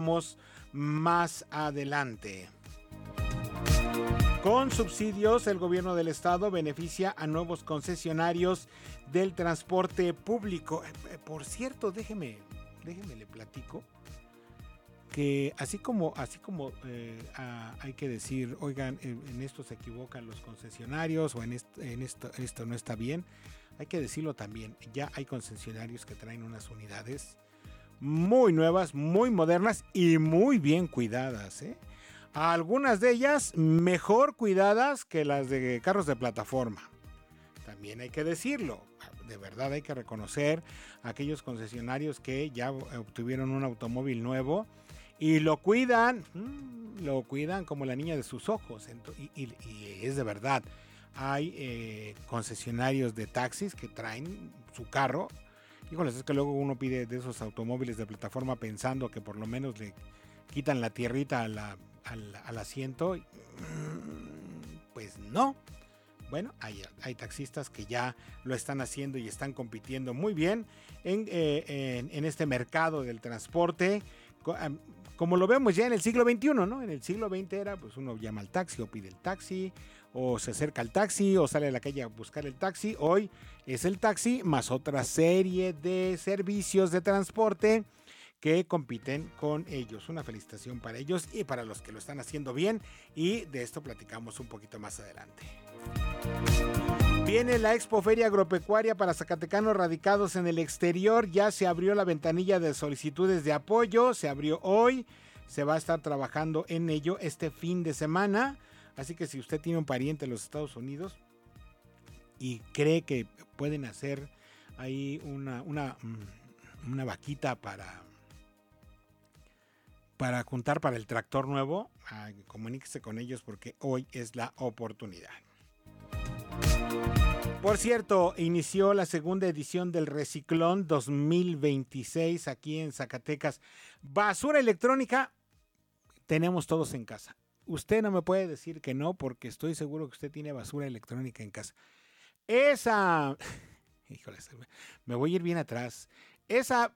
más adelante. Con subsidios, el gobierno del estado beneficia a nuevos concesionarios del transporte público. Por cierto, déjeme le platico que así como hay que decir, oigan, en esto se equivocan los concesionarios o en esto no está bien, hay que decirlo también. Ya hay concesionarios que traen unas unidades muy nuevas, muy modernas y muy bien cuidadas, ¿eh? Algunas de ellas mejor cuidadas que las de carros de plataforma. También hay que decirlo, de verdad hay que reconocer a aquellos concesionarios que ya obtuvieron un automóvil nuevo y lo cuidan como la niña de sus ojos. Y es de verdad, hay concesionarios de taxis que traen su carro. Híjoles, es que luego uno pide de esos automóviles de plataforma pensando que por lo menos le quitan la tierrita al asiento. Pues no. Bueno, hay taxistas que ya lo están haciendo y están compitiendo muy bien en este mercado del transporte, como lo vemos ya en el siglo XXI, ¿no? En el siglo XX era, pues uno llama al taxi o pide el taxi, o se acerca al taxi, o sale a la calle a buscar el taxi. Hoy es el taxi más otra serie de servicios de transporte que compiten con ellos. Una felicitación para ellos y para los que lo están haciendo bien, y de esto platicamos un poquito más adelante. Viene la Expoferia Agropecuaria para zacatecanos radicados en el exterior. Ya se abrió la ventanilla de solicitudes de apoyo, se abrió hoy, se va a estar trabajando en ello este fin de semana. Así que si usted tiene un pariente en los Estados Unidos y cree que pueden hacer ahí una vaquita para juntar para el tractor nuevo, comuníquese con ellos porque hoy es la oportunidad. Por cierto, inició la segunda edición del Reciclón 2026 aquí en Zacatecas. Basura electrónica tenemos todos en casa. Usted no me puede decir que no, porque estoy seguro que usted tiene basura electrónica en casa. Híjoles, me voy a ir bien atrás. Esa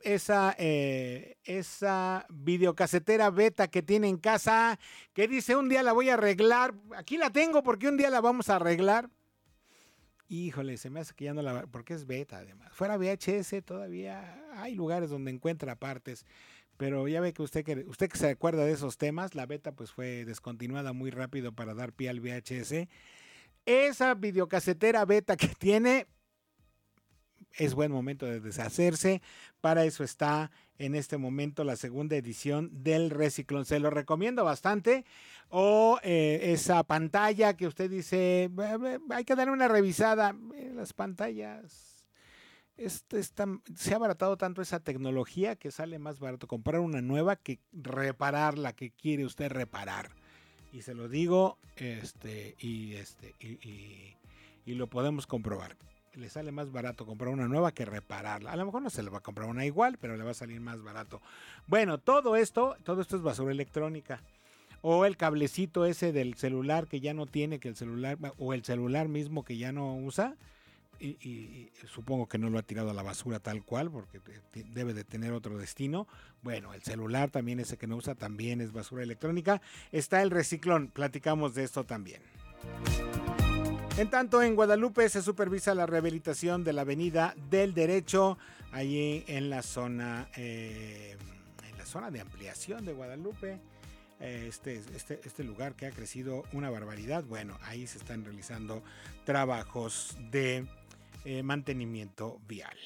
videocasetera beta que tiene en casa, que dice un día la voy a arreglar. Aquí la tengo porque un día la vamos a arreglar. Híjole, se me hace que ya no la... Porque es beta además. Fuera VHS todavía hay lugares donde encuentra partes. Pero ya ve que usted que se acuerda de esos temas, la beta pues fue descontinuada muy rápido para dar pie al VHS. Esa videocasetera beta que tiene... Es buen momento de deshacerse. Para eso está en este momento la segunda edición del Reciclón. Se lo recomiendo bastante. O esa pantalla que usted dice, hay que darle una revisada. Las pantallas, se ha abaratado tanto esa tecnología que sale más barato comprar una nueva que reparar la que quiere usted reparar. Y se lo digo, y lo podemos comprobar. Le sale más barato comprar una nueva que repararla. A lo mejor no se le va a comprar una igual, pero le va a salir más barato. Bueno, todo esto es basura electrónica. O el cablecito ese del celular que ya no tiene, o el celular mismo que ya no usa. Y supongo que no lo ha tirado a la basura tal cual, porque debe de tener otro destino. Bueno, el celular también, ese que no usa, también es basura electrónica. Está el Reciclón, platicamos de esto también. En tanto, en Guadalupe se supervisa la rehabilitación de la Avenida del Derecho, allí en la zona de ampliación de Guadalupe. Este lugar que ha crecido una barbaridad. Bueno, ahí se están realizando trabajos de mantenimiento vial.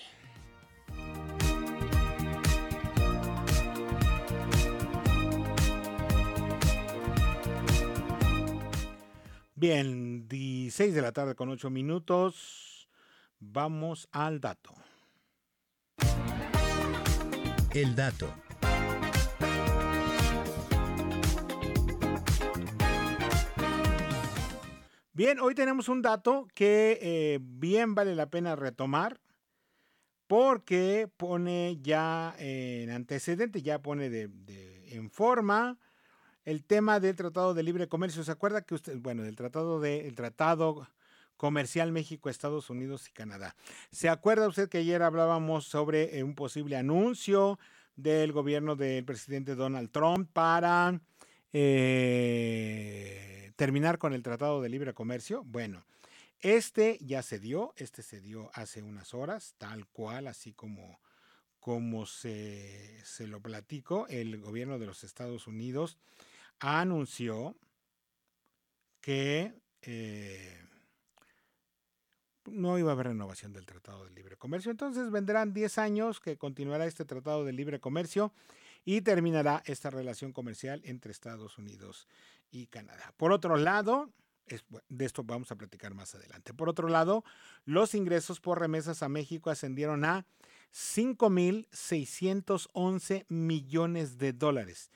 Bien, 16 de la tarde con 8 minutos. Vamos al dato. El dato. Bien, hoy tenemos un dato que bien vale la pena retomar, porque pone ya en antecedente, ya pone en forma el tema del Tratado de Libre Comercio. ¿Se acuerda que usted, del Tratado Comercial México, Estados Unidos y Canadá? ¿Se acuerda usted que ayer hablábamos sobre un posible anuncio del gobierno del presidente Donald Trump para terminar con el Tratado de Libre Comercio. Bueno, ya se dio, se dio hace unas horas, tal cual, así como se lo platico. El gobierno de los Estados Unidos anunció que no iba a haber renovación del Tratado de Libre Comercio. Entonces vendrán 10 años que continuará este Tratado de Libre Comercio y terminará esta relación comercial entre Estados Unidos y Canadá. Por otro lado, de esto vamos a platicar más adelante. Por otro lado, los ingresos por remesas a México ascendieron a 5,611 millones de dólares.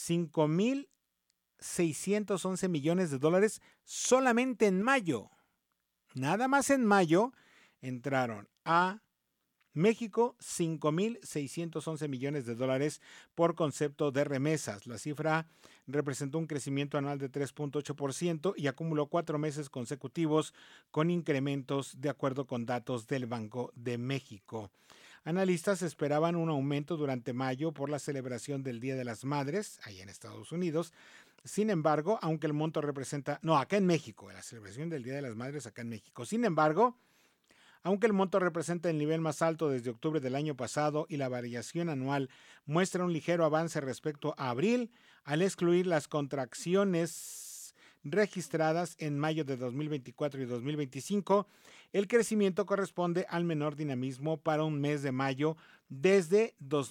5,611 millones de dólares solamente en mayo. Nada más en mayo entraron a México 5,611 millones de dólares por concepto de remesas. La cifra representó un crecimiento anual de 3.8% y acumuló 4 meses consecutivos con incrementos de acuerdo con datos del Banco de México. Analistas esperaban un aumento durante mayo por la celebración del Día de las Madres, allá en Estados Unidos. Sin embargo, aunque el monto representa... No, acá en México, la celebración del Día de las Madres acá en México. Sin embargo, aunque el monto representa el nivel más alto desde octubre del año pasado y la variación anual muestra un ligero avance respecto a abril, al excluir las contracciones registradas en mayo de 2024 y 2025, el crecimiento corresponde al menor dinamismo para un mes de mayo desde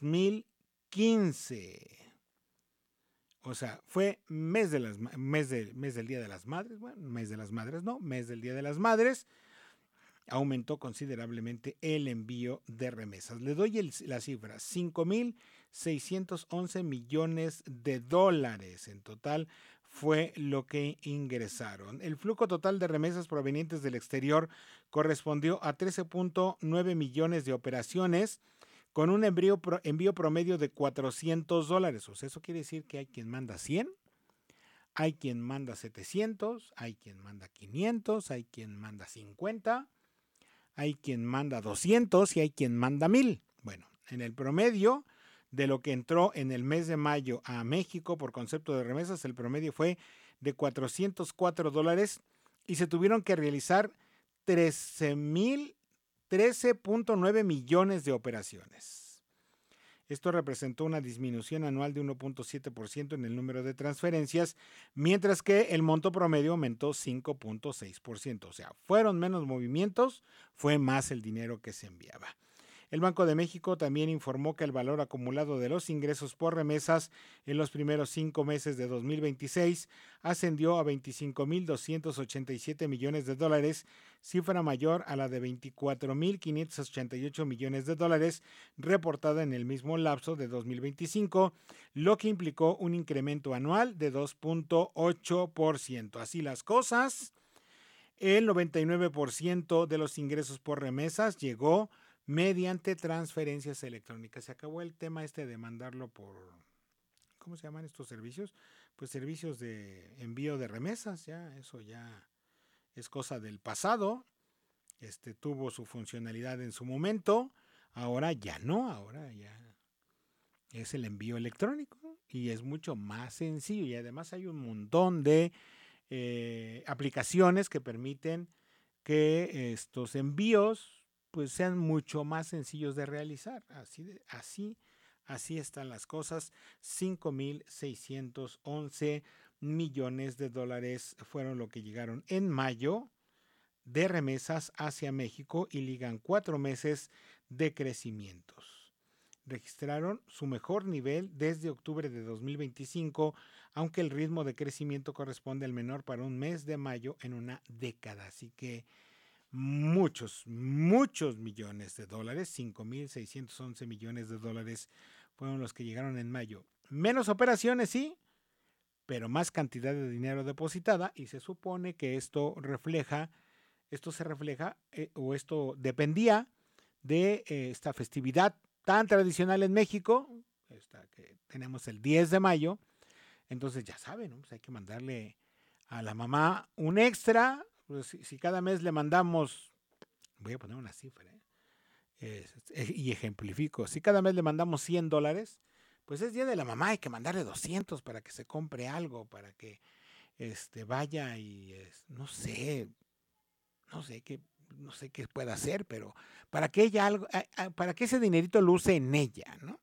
2015. O sea, fue mes del Día de las Madres, bueno, mes de las Madres no, mes del Día de las Madres, aumentó considerablemente el envío de remesas. Le doy la cifra, 5,611 millones de dólares en total fue lo que ingresaron. El flujo total de remesas provenientes del exterior correspondió a 13.9 millones de operaciones, con un envío promedio de $400. O sea, eso quiere decir que hay quien manda 100, hay quien manda 700, hay quien manda 500, hay quien manda 50, hay quien manda 200 y hay quien manda 1,000. Bueno, en el promedio de lo que entró en el mes de mayo a México por concepto de remesas, el promedio fue de $404 y se tuvieron que realizar 13.9 millones de operaciones. Esto representó una disminución anual de 1.7% en el número de transferencias, mientras que el monto promedio aumentó 5.6%. O sea, fueron menos movimientos, fue más el dinero que se enviaba. El Banco de México también informó que el valor acumulado de los ingresos por remesas en los primeros 5 meses de 2026 ascendió a 25,287 millones de dólares, cifra mayor a la de 24,588 millones de dólares reportada en el mismo lapso de 2025, lo que implicó un incremento anual de 2.8%. Así las cosas, el 99% de los ingresos por remesas llegó mediante transferencias electrónicas. Se acabó el tema de mandarlo por, ¿cómo se llaman estos servicios? Pues servicios de envío de remesas, ya, eso ya es cosa del pasado. Tuvo su funcionalidad en su momento, ahora ya no, ahora ya es el envío electrónico y es mucho más sencillo y además hay un montón de aplicaciones que permiten que estos envíos pues sean mucho más sencillos de realizar. Así están las cosas. 5,611 millones de dólares fueron lo que llegaron en mayo de remesas hacia México y ligan 4 meses de crecimientos. Registraron su mejor nivel desde octubre de 2025, aunque el ritmo de crecimiento corresponde al menor para un mes de mayo en una década. Así que muchos millones de dólares, 5,611 millones de dólares fueron los que llegaron en mayo. Menos operaciones, sí, pero más cantidad de dinero depositada y se supone que esto dependía de esta festividad tan tradicional en México, que tenemos el 10 de mayo, entonces ya saben, ¿no? Pues hay que mandarle a la mamá un extra. Pues si cada mes le mandamos, voy a poner una cifra, Y ejemplifico, si cada mes le mandamos $100, pues es día de la mamá, hay que mandarle 200 para que se compre algo, para que vaya y no sé qué pueda hacer, pero para que ella para que ese dinerito lo use en ella, ¿no?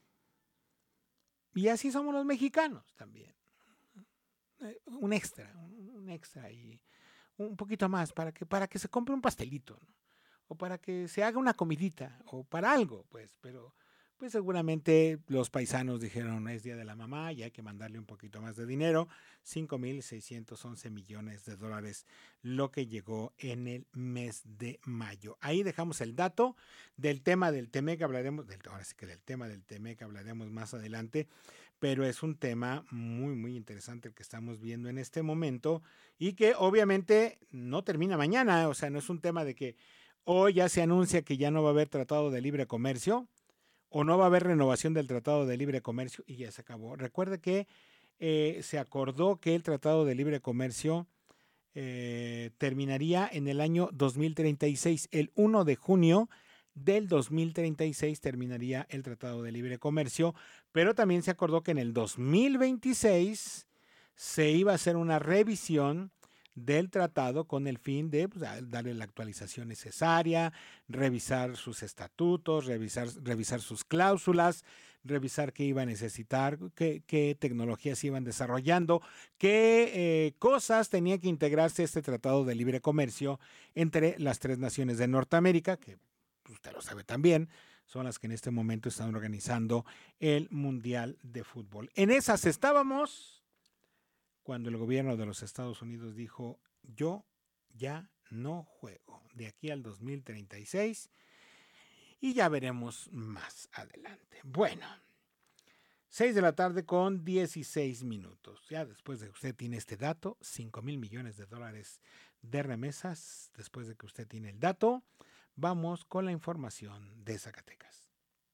Y así somos los mexicanos también. Un extra y un poquito más para que se compre un pastelito, ¿no? O para que se haga una comidita, o para algo, pues, pero pues seguramente los paisanos dijeron, es Día de la Mamá y hay que mandarle un poquito más de dinero, 5,611 millones de dólares, lo que llegó en el mes de mayo. Ahí dejamos el dato del tema del TEMEC, ahora sí que del tema del TEMEC hablaremos más adelante, pero es un tema muy, muy interesante el que estamos viendo en este momento y que obviamente no termina mañana, o sea, no es un tema de que hoy ya se anuncia que ya no va a haber tratado de libre comercio o no va a haber renovación del tratado de libre comercio y ya se acabó. Recuerde que se acordó que el tratado de libre comercio terminaría en el año 2036. El 1 de junio del 2036 terminaría el tratado de libre comercio, pero también se acordó que en el 2026 se iba a hacer una revisión del tratado con el fin de darle la actualización necesaria, revisar sus estatutos, revisar sus cláusulas, revisar qué iba a necesitar, qué tecnologías iban desarrollando, qué cosas tenía que integrarse este tratado de libre comercio entre las 3 naciones de Norteamérica, que usted lo sabe también, son las que en este momento están organizando el Mundial de Fútbol. En esas estábamos cuando el gobierno de los Estados Unidos dijo, yo ya no juego de aquí al 2036 y ya veremos más adelante. Bueno, 6 de la tarde con 16 minutos. Ya después de que usted tiene este dato, 5,000 millones de dólares de remesas, después de que usted tiene el dato, vamos con la información de Zacatecas.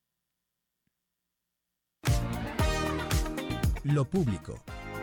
Lo público.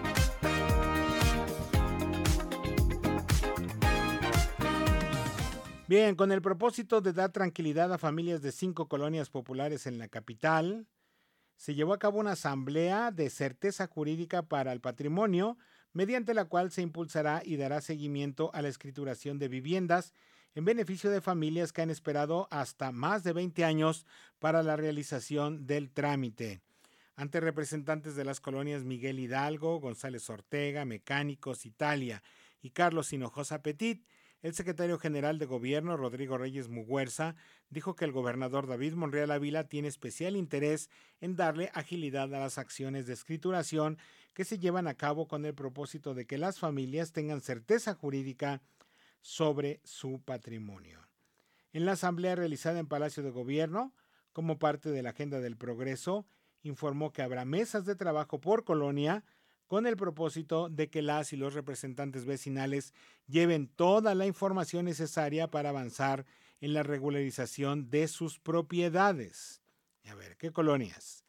Bien, con el propósito de dar tranquilidad a familias de 5 colonias populares en la capital, se llevó a cabo una asamblea de certeza jurídica para el patrimonio, mediante la cual se impulsará y dará seguimiento a la escrituración de viviendas en beneficio de familias que han esperado hasta más de 20 años para la realización del trámite. Ante representantes de las colonias Miguel Hidalgo, González Ortega, Mecánicos, Italia y Carlos Hinojosa Petit, el secretario general de Gobierno, Rodrigo Reyes Muguerza, dijo que el gobernador David Monreal Ávila tiene especial interés en darle agilidad a las acciones de escrituración que se llevan a cabo con el propósito de que las familias tengan certeza jurídica sobre su patrimonio. En la asamblea realizada en Palacio de Gobierno, como parte de la Agenda del Progreso, informó que habrá mesas de trabajo por colonia con el propósito de que las y los representantes vecinales lleven toda la información necesaria para avanzar en la regularización de sus propiedades. A ver, ¿qué colonias?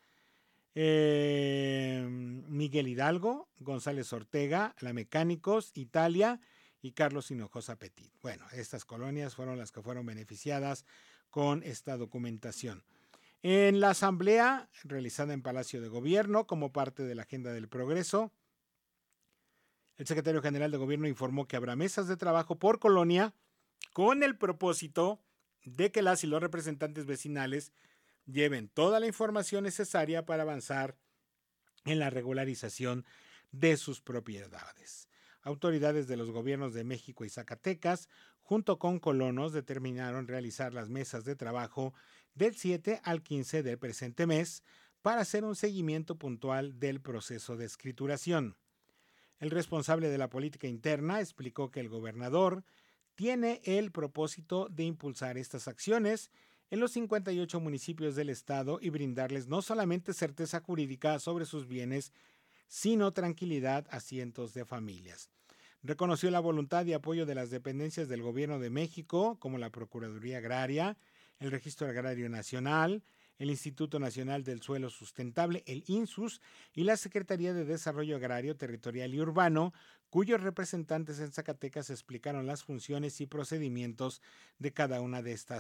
Miguel Hidalgo, González Ortega, La Mecánicos, Italia y Carlos Hinojosa Petit. Bueno, estas colonias fueron las que fueron beneficiadas con esta documentación. En la asamblea realizada en Palacio de Gobierno como parte de la Agenda del Progreso, el secretario general de Gobierno informó que habrá mesas de trabajo por colonia con el propósito de que las y los representantes vecinales lleven toda la información necesaria para avanzar en la regularización de sus propiedades. Autoridades de los gobiernos de México y Zacatecas, junto con colonos, determinaron realizar las mesas de trabajo del 7 al 15 del presente mes para hacer un seguimiento puntual del proceso de escrituración. El responsable de la política interna explicó que el gobernador tiene el propósito de impulsar estas acciones en los 58 municipios del estado y brindarles no solamente certeza jurídica sobre sus bienes, sino tranquilidad a cientos de familias. Reconoció la voluntad y apoyo de las dependencias del Gobierno de México, como la Procuraduría Agraria, el Registro Agrario Nacional, el Instituto Nacional del Suelo Sustentable, el INSUS, y la Secretaría de Desarrollo Agrario, Territorial y Urbano, cuyos representantes en Zacatecas explicaron las funciones y procedimientos de cada una de estas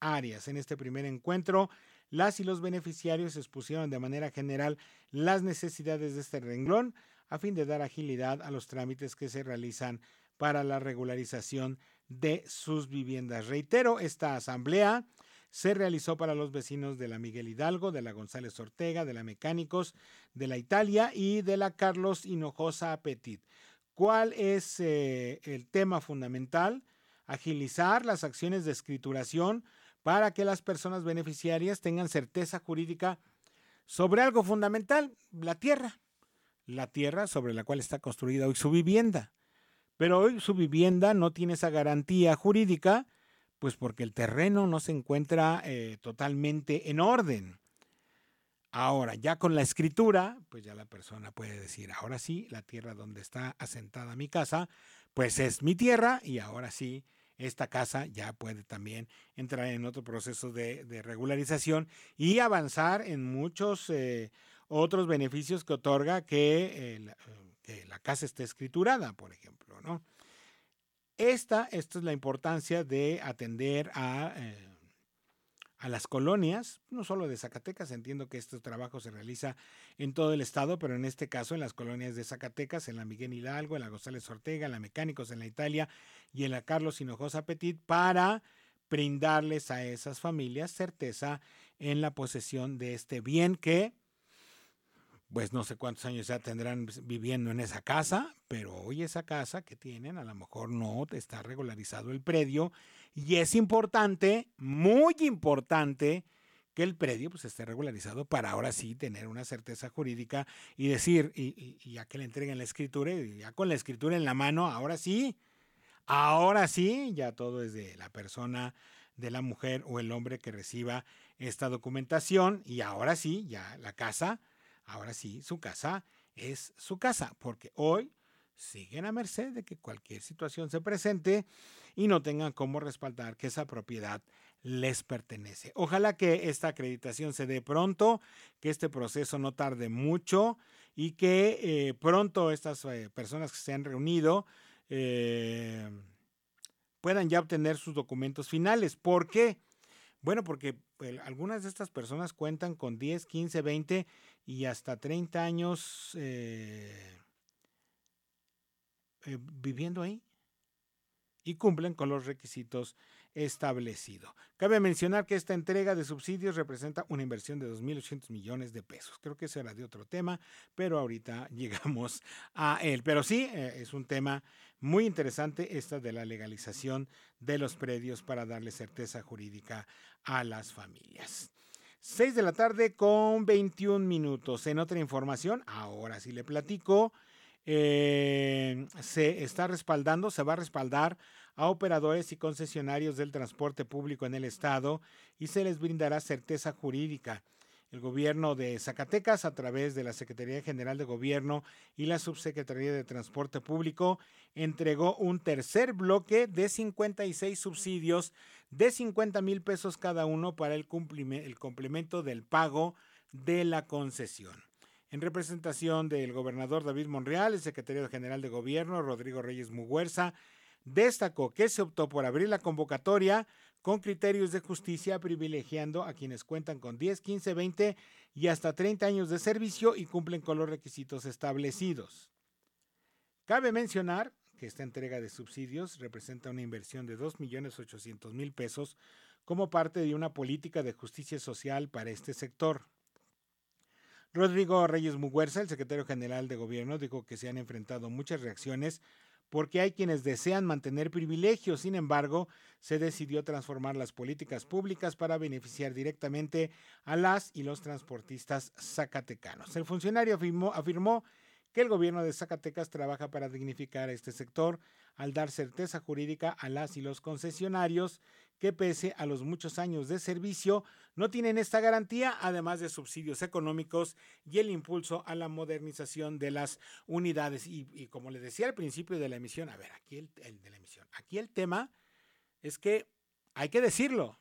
áreas. En este primer encuentro, las y los beneficiarios expusieron de manera general las necesidades de este renglón a fin de dar agilidad a los trámites que se realizan para la regularización de sus viviendas. Reitero, esta asamblea se realizó para los vecinos de la Miguel Hidalgo, de la González Ortega, de la Mecánicos, de la Italia y de la Carlos Hinojosa Petit. ¿Cuál es el tema fundamental? Agilizar las acciones de escrituración para que las personas beneficiarias tengan certeza jurídica sobre algo fundamental, la tierra sobre la cual está construida hoy su vivienda. Pero hoy su vivienda no tiene esa garantía jurídica, pues porque el terreno no se encuentra totalmente en orden. Ahora, ya con la escritura, pues ya la persona puede decir, ahora sí, la tierra donde está asentada mi casa, pues es mi tierra y ahora sí, esta casa ya puede también entrar en otro proceso de regularización y avanzar en muchos otros beneficios que otorga que la casa esté escriturada, por ejemplo, ¿no? Esta es la importancia de atender a las colonias, no solo de Zacatecas, entiendo que este trabajo se realiza en todo el estado, pero en este caso en las colonias de Zacatecas, en la Miguel Hidalgo, en la González Ortega, en la Mecánicos, en la Italia y en la Carlos Hinojosa Petit, para brindarles a esas familias certeza en la posesión de este bien que, pues no sé cuántos años ya tendrán viviendo en esa casa, pero hoy esa casa que tienen a lo mejor no está regularizado el predio y es importante, muy importante, que el predio pues esté regularizado para ahora sí tener una certeza jurídica y decir, y ya que le entreguen la escritura, y ya con la escritura en la mano, ahora sí, ya todo es de la persona, de la mujer o el hombre que reciba esta documentación y ahora sí, ya la casa, ahora sí, su casa es su casa, porque hoy siguen a merced de que cualquier situación se presente y no tengan cómo respaldar que esa propiedad les pertenece. Ojalá que esta acreditación se dé pronto, que este proceso no tarde mucho y que pronto estas personas que se han reunido puedan ya obtener sus documentos finales. ¿Por qué? Bueno, porque algunas de estas personas cuentan con 10, 15, 20 y hasta 30 años viviendo ahí y cumplen con los requisitos establecidos. Cabe mencionar que esta entrega de subsidios representa una inversión de 2.800 millones de pesos. Creo que eso era de otro tema, pero ahorita llegamos a él. Pero sí, es un tema muy interesante esta de la legalización de los predios para darle certeza jurídica a las familias. 6 de la tarde con 21 minutos. En otra información, ahora sí le platico, se va a respaldar a operadores y concesionarios del transporte público en el estado y se les brindará certeza jurídica. El gobierno de Zacatecas, a través de la Secretaría General de Gobierno y la Subsecretaría de Transporte Público, entregó un tercer bloque de 56 subsidios de 50,000 pesos cada uno para el complemento del pago de la concesión. En representación del gobernador David Monreal, el secretario general de Gobierno, Rodrigo Reyes Muguerza, destacó que se optó por abrir la convocatoria con criterios de justicia, privilegiando a quienes cuentan con 10, 15, 20 y hasta 30 años de servicio y cumplen con los requisitos establecidos. Cabe mencionar que esta entrega de subsidios representa una inversión de 2,800,000 pesos como parte de una política de justicia social para este sector. Rodrigo Reyes Muguerza, el secretario general de Gobierno, dijo que se han enfrentado muchas reacciones porque hay quienes desean mantener privilegios. Sin embargo, se decidió transformar las políticas públicas para beneficiar directamente a las y los transportistas zacatecanos. El funcionario afirmó que el gobierno de Zacatecas trabaja para dignificar este sector al dar certeza jurídica a las y los concesionarios que, pese a los muchos años de servicio, no tienen esta garantía, además de subsidios económicos y el impulso a la modernización de las unidades. Y como les decía al principio de la emisión, aquí el tema es que hay que decirlo.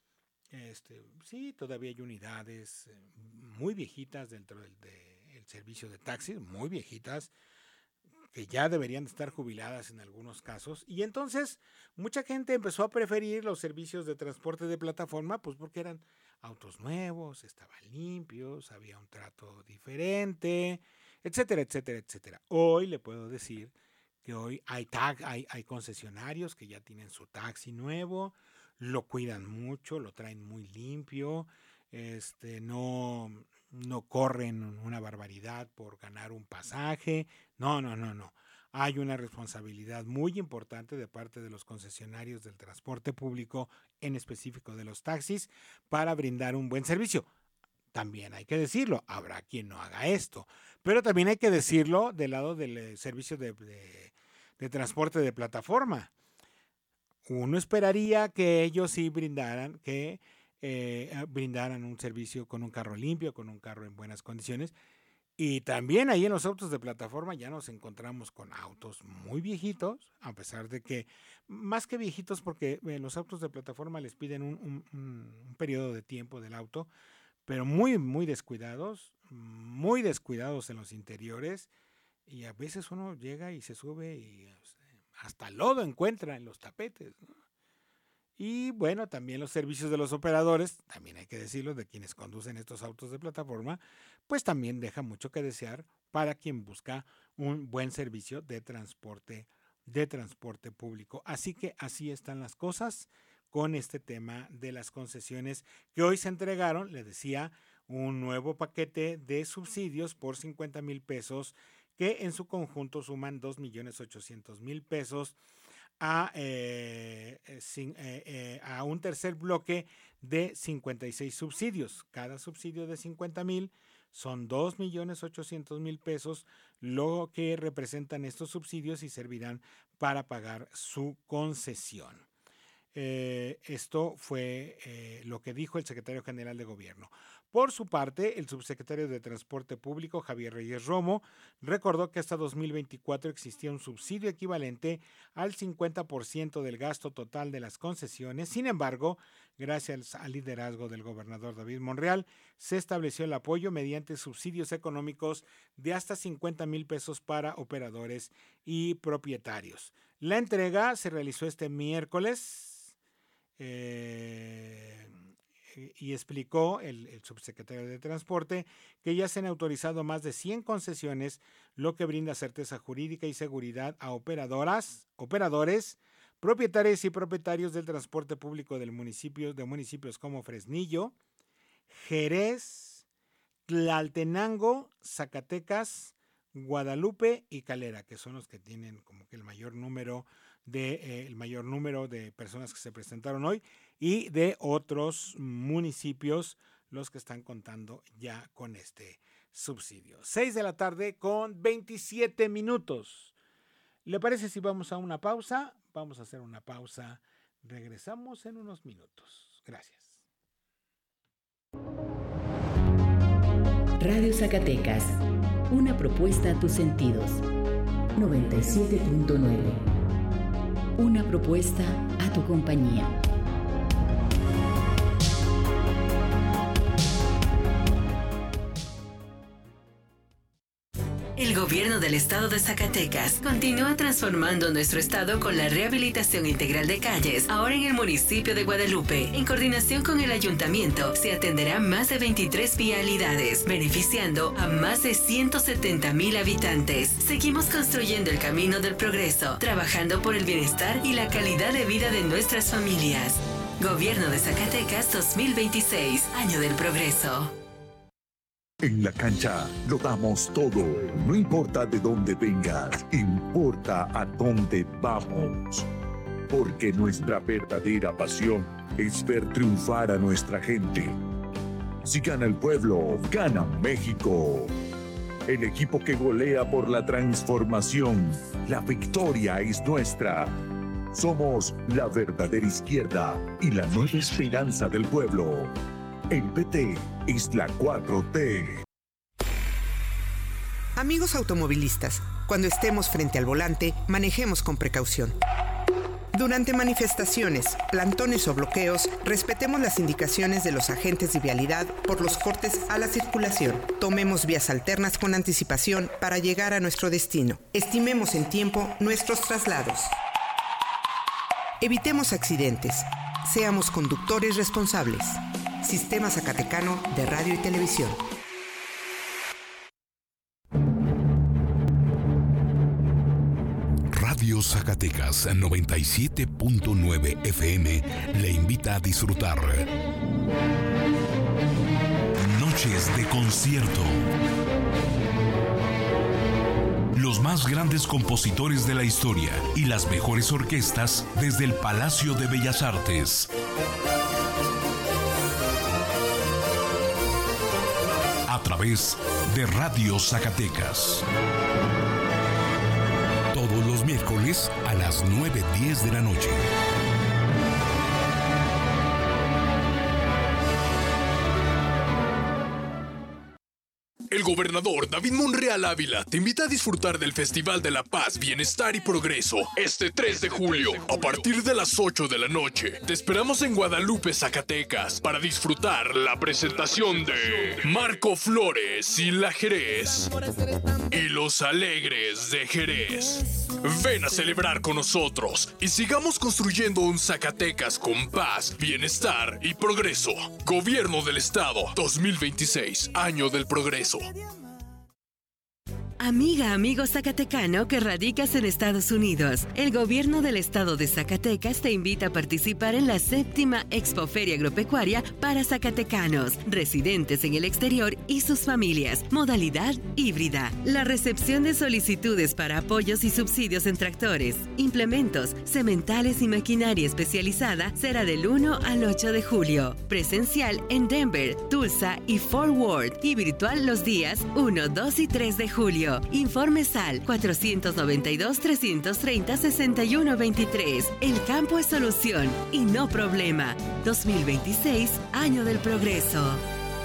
Sí, todavía hay unidades muy viejitas dentro del servicio de taxis, muy viejitas, que ya deberían estar jubiladas en algunos casos. Y entonces mucha gente empezó a preferir los servicios de transporte de plataforma, pues porque eran autos nuevos, estaban limpios, había un trato diferente, etcétera, etcétera, etcétera. Hoy le puedo decir que hoy hay concesionarios que ya tienen su taxi nuevo, lo cuidan mucho, lo traen muy limpio, no corren una barbaridad por ganar un pasaje. No. Hay una responsabilidad muy importante de parte de los concesionarios del transporte público, en específico de los taxis, para brindar un buen servicio. También hay que decirlo, habrá quien no haga esto, pero también hay que decirlo del lado del servicio de transporte de plataforma. Uno esperaría que ellos sí brindaran un servicio con un carro limpio, con un carro en buenas condiciones. Y también ahí en los autos de plataforma ya nos encontramos con autos muy viejitos, a pesar de que, más que viejitos, porque los autos de plataforma les piden un periodo de tiempo del auto, pero muy, muy descuidados en los interiores, y a veces uno llega y se sube y hasta lodo encuentra en los tapetes, ¿no? Y bueno, también los servicios de los operadores, también hay que decirlo, de quienes conducen estos autos de plataforma, pues también deja mucho que desear para quien busca un buen servicio de transporte público. Así que así están las cosas con este tema de las concesiones que hoy se entregaron. Le decía, un nuevo paquete de subsidios por 50,000 pesos que en su conjunto suman 2,800,000 pesos a un tercer bloque de 56 subsidios. Cada subsidio de 50,000 son 2,800,000 pesos, lo que representan estos subsidios y servirán para pagar su concesión. Esto fue lo que dijo el secretario general de Gobierno. Por su parte, el subsecretario de Transporte Público, Javier Reyes Romo, recordó que hasta 2024 existía un subsidio equivalente al 50% del gasto total de las concesiones. Sin embargo, gracias al liderazgo del gobernador David Monreal, se estableció el apoyo mediante subsidios económicos de hasta 50,000 pesos para operadores y propietarios. La entrega se realizó este miércoles. Y explicó el subsecretario de Transporte que ya se han autorizado más de 100 concesiones, lo que brinda certeza jurídica y seguridad a operadores, propietarios y propietarios del transporte público de municipios como Fresnillo, Jerez, Tlaltenango, Zacatecas, Guadalupe y Calera, que son los que tienen como que el mayor número de personas que se presentaron hoy, y de otros municipios los que están contando ya con este subsidio. 6:27 p.m. ¿Le parece si vamos a una pausa? Vamos a hacer una pausa. Regresamos en unos minutos. Gracias. Radio Zacatecas, una propuesta a tus sentidos. 97.9. Una propuesta a tu compañía. El gobierno del estado de Zacatecas continúa transformando nuestro estado con la rehabilitación integral de calles. Ahora en el municipio de Guadalupe, en coordinación con el ayuntamiento, se atenderán más de 23 vialidades, beneficiando a más de 170,000 habitantes. Seguimos construyendo el camino del progreso, trabajando por el bienestar y la calidad de vida de nuestras familias. Gobierno de Zacatecas 2026, año del progreso. En la cancha lo damos todo, no importa de dónde vengas, importa a dónde vamos. Porque nuestra verdadera pasión es ver triunfar a nuestra gente. Si gana el pueblo, gana México. El equipo que golea por la transformación, la victoria es nuestra. Somos la verdadera izquierda y la nueva esperanza del pueblo. El PT es la 4T. Amigos automovilistas, cuando estemos frente al volante, manejemos con precaución. Durante manifestaciones, plantones o bloqueos, respetemos las indicaciones de los agentes de vialidad por los cortes a la circulación. Tomemos vías alternas con anticipación para llegar a nuestro destino. Estimemos en tiempo nuestros traslados. Evitemos accidentes. Seamos conductores responsables. Sistema Zacatecano de Radio y Televisión. Radio Zacatecas 97.9 FM le invita a disfrutar Noches de concierto. Los más grandes compositores de la historia y las mejores orquestas desde el Palacio de Bellas Artes. A través de Radio Zacatecas. Todos los miércoles a las 9:10 de la noche. El gobernador David Monreal Ávila te invita a disfrutar del Festival de la Paz, Bienestar y Progreso este 3 de julio a partir de las 8 de la noche. Te esperamos en Guadalupe, Zacatecas, para disfrutar la presentación de Marco Flores y la Jerez y los Alegres de Jerez. Ven a celebrar con nosotros y sigamos construyendo un Zacatecas con paz, bienestar y progreso. Gobierno del Estado 2026, Año del Progreso. Amiga, amigo zacatecano que radicas en Estados Unidos, el gobierno del estado de Zacatecas te invita a participar en la 7ª Expoferia Agropecuaria para zacatecanos, residentes en el exterior y sus familias, modalidad híbrida. La recepción de solicitudes para apoyos y subsidios en tractores, implementos, sementales y maquinaria especializada será del 1 al 8 de julio. Presencial en Denver, Tulsa y Fort Worth y virtual los días 1, 2 y 3 de julio. Informes al 492-330-6123. El campo es solución y no problema. 2026, Año del Progreso.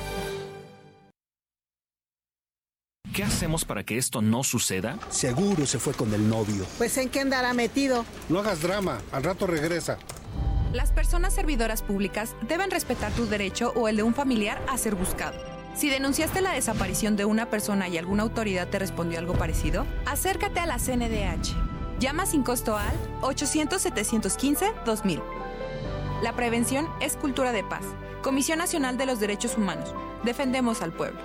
¿Qué hacemos para que esto no suceda? Seguro se fue con el novio. Pues ¿en qué andará metido? No hagas drama, al rato regresa. Las personas servidoras públicas deben respetar tu derecho o el de un familiar a ser buscado. Si denunciaste la desaparición de una persona y alguna autoridad te respondió algo parecido, acércate a la CNDH. Llama sin costo al 800-715-2000. La prevención es cultura de paz. Comisión Nacional de los Derechos Humanos. Defendemos al pueblo.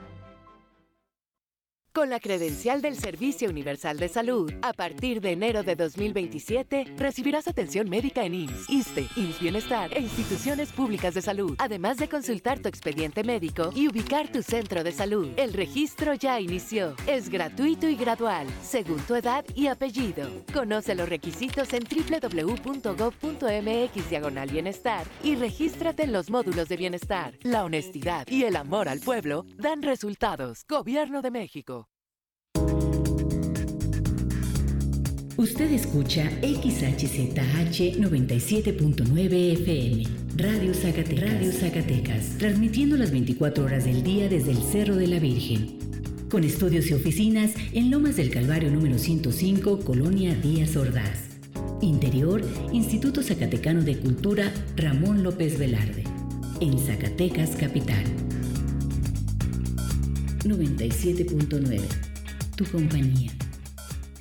Con la credencial del Servicio Universal de Salud, a partir de enero de 2027, recibirás atención médica en IMSS, ISSSTE, IMSS Bienestar e instituciones públicas de salud, además de consultar tu expediente médico y ubicar tu centro de salud. El registro ya inició. Es gratuito y gradual, según tu edad y apellido. Conoce los requisitos en www.gov.mx/bienestar y regístrate en los módulos de bienestar. La honestidad y el amor al pueblo dan resultados. Gobierno de México. Usted escucha XHZH 97.9 FM, Radio Zacatecas, transmitiendo las 24 horas del día desde el Cerro de la Virgen. Con estudios y oficinas en Lomas del Calvario número 105, Colonia Díaz Ordaz. Interior, Instituto Zacatecano de Cultura Ramón López Velarde. En Zacatecas, capital. 97.9. Tu compañía.